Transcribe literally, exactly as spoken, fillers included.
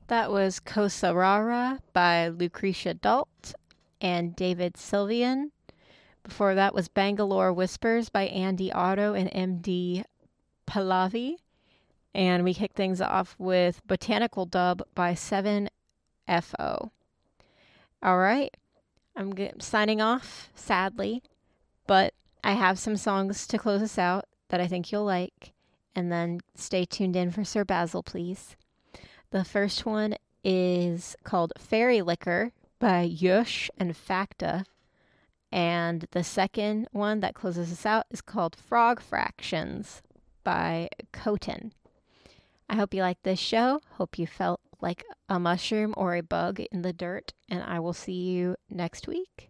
That was Kosarara by Lucretia Dalt and David Sylvian. Before that was Bangalore Whispers by Andy Otto and M D Pallavi. And we kick things off with Botanical Dub by seven F O. All right. I'm g- signing off, sadly, but I have some songs to close us out that I think you'll like. And then stay tuned in for Sir Basil, please. The first one is called Fairy Liquor by Yush and Facta. And the second one that closes us out is called Frog Fractions by Koten. I hope you liked this show. Hope you felt like a mushroom or a bug in the dirt. And I will see you next week.